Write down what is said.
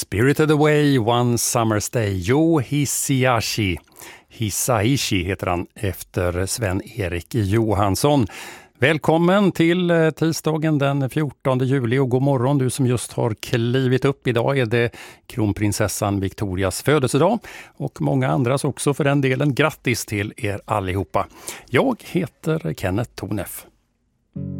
Spirited Away, One Summer's Day, Joe Hisaishi heter han efter Sven-Erik Johansson. Välkommen till tisdagen den 14 juli och god morgon du som just har klivit upp. Idag är det kronprinsessan Victorias födelsedag och många andras också för den delen. Grattis till er allihopa. Jag heter Kenneth Torneff.